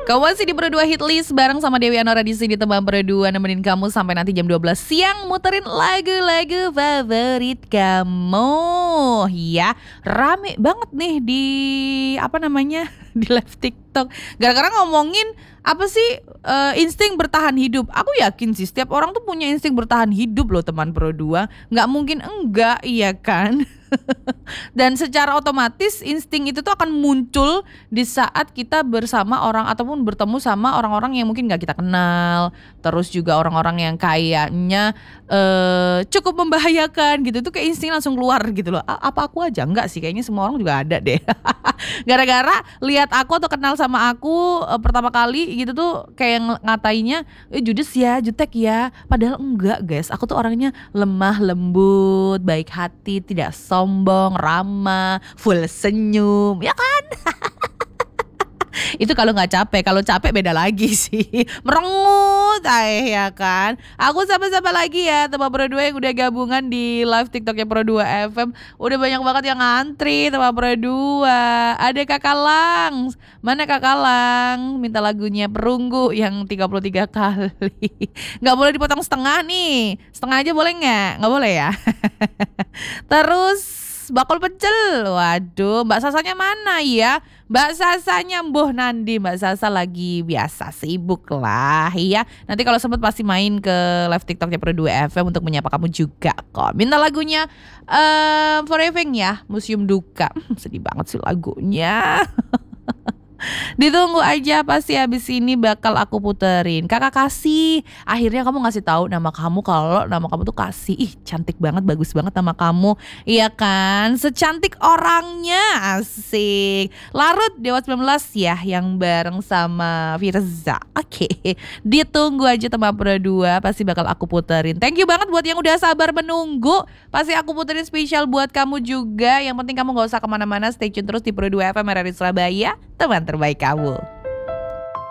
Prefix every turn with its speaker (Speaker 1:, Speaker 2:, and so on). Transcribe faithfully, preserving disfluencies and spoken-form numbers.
Speaker 1: Kau masih di Pro dua Hit List bareng sama Dewi Anora di sini, teman Pro dua nemenin kamu sampai nanti jam dua belas siang muterin lagu-lagu favorit kamu. Ya, rame banget nih di apa namanya? di live TikTok. Gara-gara ngomongin apa sih uh, insting bertahan hidup. Aku yakin sih setiap orang tuh punya insting bertahan hidup loh teman Pro dua. Nggak mungkin enggak, iya kan? Dan secara otomatis insting itu tuh akan muncul di saat kita bersama orang ataupun bertemu sama orang-orang yang mungkin gak kita kenal. Terus juga orang-orang yang kayaknya uh, cukup membahayakan gitu. Tuh kayak insting langsung keluar gitu loh. A- apa aku aja? Enggak sih, kayaknya semua orang juga ada deh. Gara-gara lihat aku atau kenal sama aku uh, pertama kali gitu tuh kayak ng- ngatainnya eh, judes ya, jutek ya. Padahal enggak guys, aku tuh orangnya lemah lembut, baik hati, tidak sombong, ramah, full senyum, ya kan? Itu kalau nggak capek, kalau capek beda lagi sih. Merengut ay, ya kan. Aku sama-sama lagi ya teman Pro dua yang udah gabungan di live TikToknya Pro dua F M. Udah banyak banget yang ngantri teman Pro dua. Ada Kakak Lang. Mana Kakak Lang? Minta lagunya Perunggu yang tiga puluh tiga kali. Nggak boleh dipotong setengah nih. Setengah aja boleh nggak? Nggak boleh ya. Terus bakul pecel. Waduh, Mbak Sasanya mana ya? Mbak Sasanya Mboh Nandi. Mbak Sasa lagi biasa sibuk lah ya. Nanti kalau sempat pasti main ke live TikToknya Pro dua F M untuk menyapa kamu juga kok. Minta lagunya uh, Forever ya, Museum Duka. Hmm, sedih banget sih lagunya. Ditunggu aja, pasti habis ini bakal aku puterin. Kakak Kasih, akhirnya kamu ngasih tahu nama kamu kalau nama kamu tuh Kasih. Ih, cantik banget, bagus banget nama kamu. Iya kan? Secantik orangnya, asik. Larut Dewa sembilan belas ya yang bareng sama Firza. Oke. Ditunggu aja teman Pro dua, pasti bakal aku puterin. Thank you banget buat yang udah sabar menunggu. Pasti aku puterin spesial buat kamu juga. Yang penting kamu gak usah kemana-mana, stay tune terus di Pro dua F M R R I Surabaya, teman terbaik kamu.